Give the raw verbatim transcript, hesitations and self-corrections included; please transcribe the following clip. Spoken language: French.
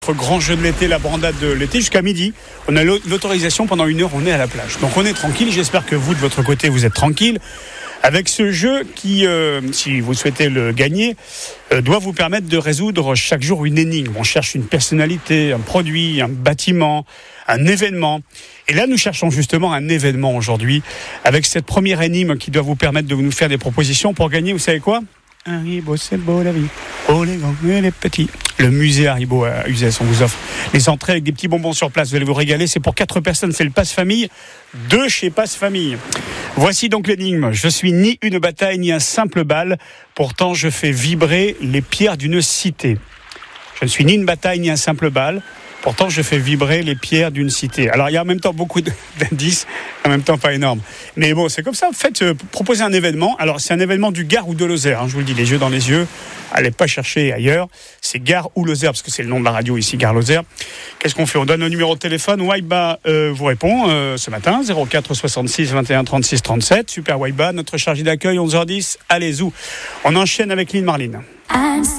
Notre grand jeu de l'été, la brandade de l'été, jusqu'à midi. On a l'autorisation pendant une heure, on est à la plage. Donc on est tranquille, j'espère que vous, de votre côté, vous êtes tranquille. Avec ce jeu qui, euh, si vous souhaitez le gagner, euh, doit vous permettre de résoudre chaque jour une énigme. On cherche une personnalité, un produit, un bâtiment, un événement. Et là, nous cherchons justement un événement aujourd'hui, avec cette première énigme qui doit vous permettre de nous faire des propositions pour gagner, vous savez quoi ? Haribo, c'est beau la vie. Oh les grands et les petits. Le musée Haribo à Uzès, on vous offre les entrées avec des petits bonbons sur place. Vous allez vous régaler. C'est pour quatre personnes. C'est le Pass Famille de chez Pass Famille. Voici donc l'énigme. Je suis ni une bataille ni un simple bal. Pourtant, je fais vibrer les pierres d'une cité. Je ne suis ni une bataille ni un simple bal. Pourtant, je fais vibrer les pierres d'une cité. Alors, il y a en même temps beaucoup d'indices, en même temps pas énorme. Mais bon, c'est comme ça. Faites, euh, proposez un événement. Alors, c'est un événement du Gard ou de Lozère. Hein, je vous le dis, les yeux dans les yeux. Allez pas chercher ailleurs. C'est Gard ou Lozère, parce que c'est le nom de la radio ici, Gard-Lozère. Qu'est-ce qu'on fait ? On donne un numéro de téléphone. Waiba euh, vous répond euh, ce matin, zéro quatre soixante-six vingt et un trente-six trente-sept. Super Waiba, notre chargé d'accueil, onze heures dix. Allez, zou. On enchaîne avec Lynn Marline.